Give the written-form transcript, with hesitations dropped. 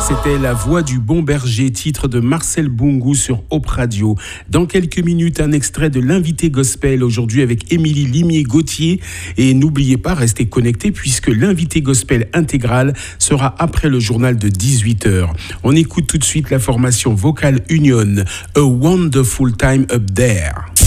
C'était La Voix du Bon Berger, titre de Marcel Boungou sur Hope Radio. Dans quelques minutes, un extrait de l'invité gospel, aujourd'hui avec Émilie Limier-Gauthier. Et n'oubliez pas, restez connectés puisque l'invité gospel intégral sera après le journal de 18h. On écoute tout de suite la formation Vocal Union, A Wonderful Time Up There.